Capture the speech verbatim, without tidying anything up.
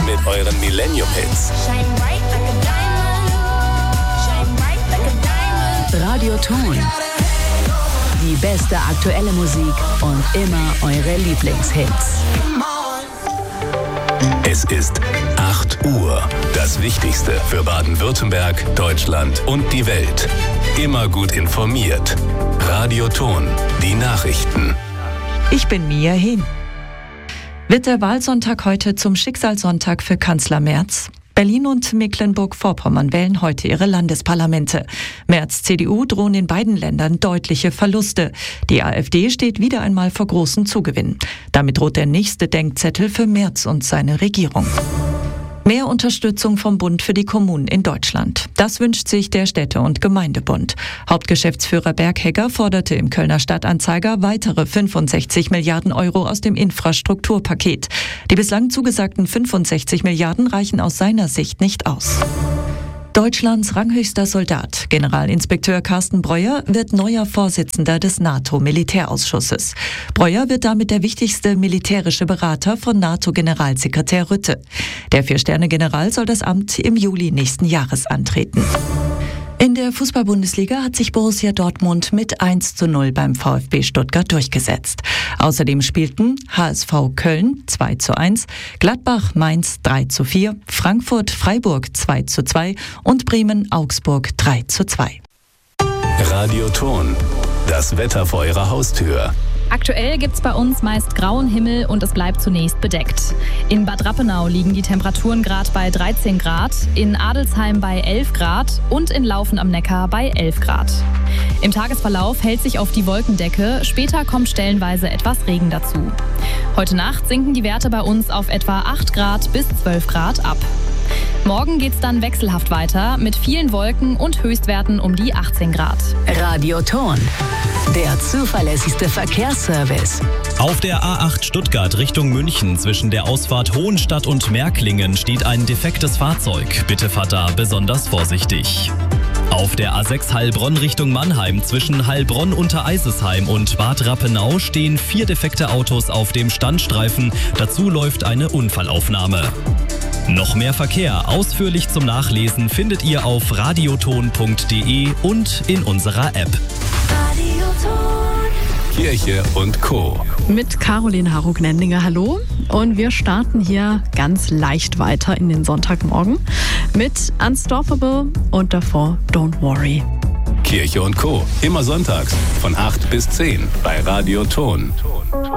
mit euren Millennium-Hits. Radio Ton. Die beste aktuelle Musik und immer eure Lieblingshits. Es ist acht Uhr. Das Wichtigste für Baden-Württemberg, Deutschland und die Welt. Immer gut informiert. Radio Ton. Die Nachrichten. Ich bin Mia Hehn. Wird der Wahlsonntag heute zum Schicksalssonntag für Kanzler Merz? Berlin und Mecklenburg-Vorpommern wählen heute ihre Landesparlamente. Merz' C D U drohen in beiden Ländern deutliche Verluste. Die AfD steht wieder einmal vor großen Zugewinnen. Damit droht der nächste Denkzettel für Merz und seine Regierung. Mehr Unterstützung vom Bund für die Kommunen in Deutschland. Das wünscht sich der Städte- und Gemeindebund. Hauptgeschäftsführer Berghegger forderte im Kölner Stadtanzeiger weitere fünfundsechzig Milliarden Euro aus dem Infrastrukturpaket. Die bislang zugesagten fünfundsechzig Milliarden reichen aus seiner Sicht nicht aus. Deutschlands ranghöchster Soldat, Generalinspekteur Carsten Breuer, wird neuer Vorsitzender des NATO-Militärausschusses. Breuer wird damit der wichtigste militärische Berater von NATO-Generalsekretär Rutte. Der Vier-Sterne-General soll das Amt im Juli nächsten Jahres antreten. In der Fußball-Bundesliga hat sich Borussia Dortmund mit eins zu null beim VfB Stuttgart durchgesetzt. Außerdem spielten H S V Köln zwei zu eins, Gladbach Mainz drei zu vier, Frankfurt Freiburg zwei zu zwei und Bremen Augsburg drei zu zwei. Radio Ton. Das Wetter vor eurer Haustür. Aktuell gibt's bei uns meist grauen Himmel und es bleibt zunächst bedeckt. In Bad Rappenau liegen die Temperaturen gerade bei dreizehn Grad, in Adelsheim bei elf Grad und in Laufen am Neckar bei elf Grad. Im Tagesverlauf hält sich auf die Wolkendecke, später kommt stellenweise etwas Regen dazu. Heute Nacht sinken die Werte bei uns auf etwa acht Grad bis zwölf Grad ab. Morgen geht's dann wechselhaft weiter mit vielen Wolken und Höchstwerten um die achtzehn Grad. Radio Ton. Der zuverlässigste Verkehrsservice. Auf der A acht Stuttgart Richtung München zwischen der Ausfahrt Hohenstadt und Märklingen steht ein defektes Fahrzeug. Bitte fahrt da besonders vorsichtig. Auf der A sechs Heilbronn Richtung Mannheim zwischen Heilbronn unter Eisesheim und Bad Rappenau stehen vier defekte Autos auf dem Standstreifen. Dazu läuft eine Unfallaufnahme. Noch mehr Verkehr ausführlich zum Nachlesen findet ihr auf radioton punkt de und in unserer App. Kirche und Co. Mit Caroline Harug-Nendinger, hallo. Und wir starten hier ganz leicht weiter in den Sonntagmorgen mit Unstoppable und davor Don't Worry. Kirche und Co. Immer sonntags von acht bis zehn bei Radio Ton.